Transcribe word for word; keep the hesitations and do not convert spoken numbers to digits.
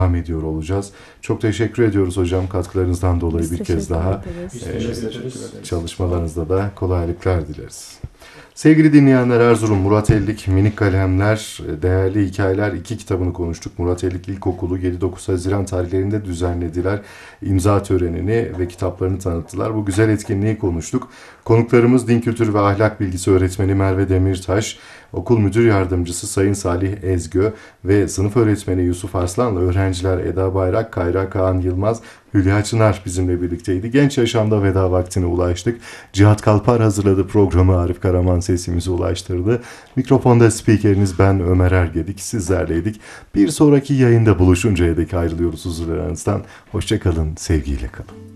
devam ediyor olacağız. Çok teşekkür ediyoruz hocam katkılarınızdan dolayı Biz bir kez daha. ederiz. Biz Ee, teşekkür ederiz. Çalışmalarınızda da kolaylıklar dileriz. Sevgili dinleyenler, Erzurum Murat Ellik Minik Kalemler, Değerli Hikayeler iki kitabını konuştuk. Murat Ellik İlkokulu yedi dokuz Haziran tarihlerinde düzenlediler. İmza törenini ve kitaplarını tanıttılar. Bu güzel etkinliği konuştuk. Konuklarımız Din Kültürü ve Ahlak Bilgisi Öğretmeni Merve Demirtaş, Okul Müdür Yardımcısı Sayın Salih Ezgö ve sınıf öğretmeni Yusuf Arslan'la öğrenciler Eda Bayrak, Kayra Kaan Yılmaz, Hülya Çınar bizimle birlikteydi. Genç yaşamda veda vaktine ulaştık. Cihat Kalpar hazırladı programı, Arif Karaman sesimizi ulaştırdı. Mikrofonda spikeriniz ben Ömer Ergedik, sizlerleydik. Bir sonraki yayında buluşuncaya dek ayrılıyoruz huzurlarınızdan. Hoşça kalın, sevgiyle kalın.